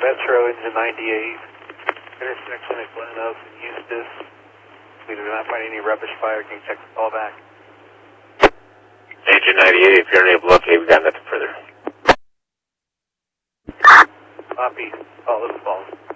Metro, engine 98, intersection at Glen Oaks and Eustis. We do not find any rubbish fire. Can you check the call back? Engine 98, if you're unable to locate, we got nothing further. Copy. All is false.